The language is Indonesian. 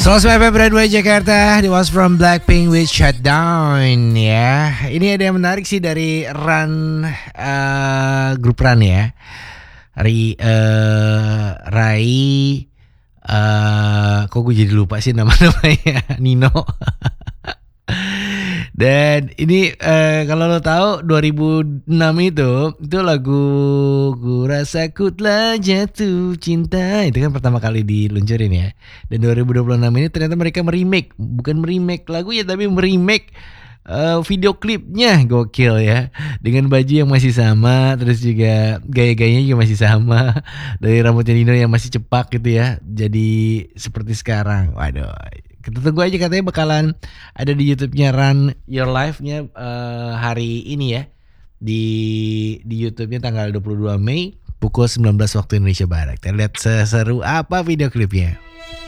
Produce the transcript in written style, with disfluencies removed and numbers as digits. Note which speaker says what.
Speaker 1: 105 FM Broadway Jakarta. It was from Blackpink with Shutdown ya. Ini ada yang menarik sih dari Run, grup Run ya. Rai, kok gue jadi lupa sih nama-namanya. Nino. Dan ini kalau lo tahu 2006 itu lagu Ku Rasa Ku Telah Jatuh Cinta itu kan pertama kali diluncurin ya. Dan 2026 ini ternyata mereka bukan meremake lagu ya, tapi meremake video klipnya. Gokil ya, dengan baju yang masih sama, terus juga gaya-gayanya juga masih sama, dari rambutnya Nino yang masih cepak gitu ya, jadi seperti sekarang. Waduh, kita tunggu aja, katanya bakalan ada di YouTube-nya Run Your Life-nya hari ini ya. Di YouTube-nya tanggal 22 Mei pukul 19 waktu Indonesia Barat. Kita lihat seseru apa video klipnya.